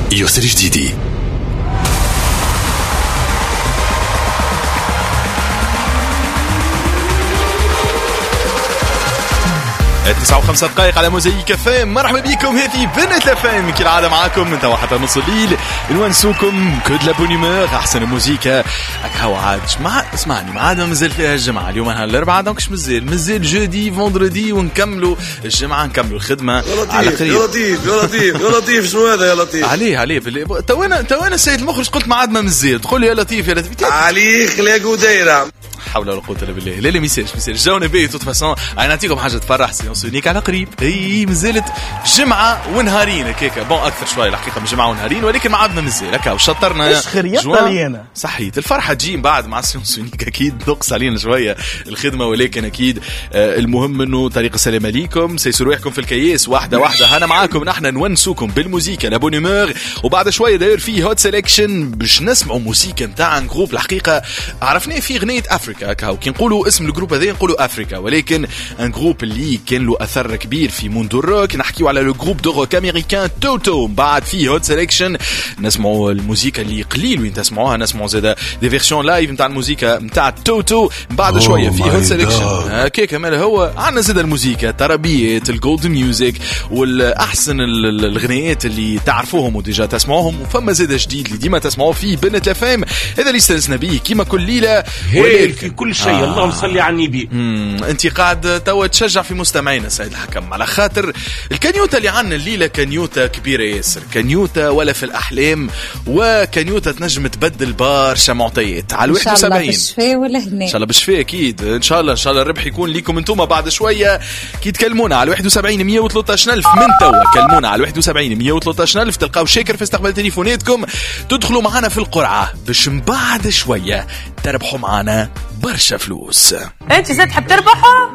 يسر جديدي. 9:05 دقائق على موزايك فام. مرحبا بكم، هذه بنت الفام كالعادة معاكم من توا حتى نص الليل نونسوكم كود لا بونيمور، احسن الموسيقى. هاو عاد اسمعني ما عاد مازال فيها الجمعة، اليوم نهار الاربعاء دونك مازال جودي فوندردي ونكملوا الجمعة، نكملوا الخدمة على قريب. يا لطيف شنو هذا يا لطيف؟ عليه تو انا السيد المخرج قلت ما عاد ما مازال تقول لي يا لطيف عليه خلاقو دايرة. حول ولا قوة الا بالله. لا ميساج جاونا باهي توت فاسون. انا نعطيكم حاجه تفرح، سيونس يونيك على قريب. اي مازالت جمعه ونهارين هكاك، بون اكثر شويه الحقيقه من جمعه ونهارين، ولكن ما عادنا مازال هكا وشطرنا جوان صحيت. الفرحه تجي من بعد مع سيونس يونيك، اكيد نقص علينا شويه الخدمه، ولكن اكيد المهم انه طريق السلام عليكم، سيسروا روحكم في الكياس واحده واحده. انا معاكم نحن نونسوكم بالموسيقى لا بونيمور، وبعد شويه داير فيه هوت سيليكشن باش نسمعوا موسيقى نتاع جروب الحقيقه عرفناه في غنيه افريكا هكا، كي نقولوا اسم الجروب هذا نقولوا افريكا، ولكن ان جروب اللي كان له اثر كبير في موند الروك. نحكيو على لو جروب دو روك امريكان توتو. بعد فيه هوت سيليكشن نسمعوا الموسيقى اللي قليل وين تسمعوها، نسمعوا زاده دي فيرسيون لايف نتاع الموسيقى نتاع توتو. بعد شويه فيه هوت سيليكشن هكا كمان هو عندنا زاده الموسيقى الطربيات الجولد ميوزك والاحسن الغنيات اللي تعرفوهم وديجا تسمعوهم، وفما زاده جديد اللي ديما تسمعوه في بنت الفام. هذا اللي استانسنا به كيما كل ليله في كل شيء. اللهم صل على النبي. انت قاعد توا تشجع في مستمعينا سيد الحكم، على خاطر الكنيوته اللي عندنا الليله كنيوته كبيره ياسر، كنيوته ولا في الاحلام، وكنيوته تنجم تبدل برشا معطيات على 71. ان شاء الله بالشفاء ولا هنا، ان شاء الله بالشفاء اكيد. ان شاء الله الربح يكون ليكم انتم بعد شويه كي تكلمونا على 71 113 ألف من توا. كلمونا على 71 113 ألف، تلقاو شاكر في استقبال تليفوناتكم، تدخلوا معنا في القرعه باش من بعد شويه تربحوا معنا برشا فلوس. انت زاد تحب تربحوا؟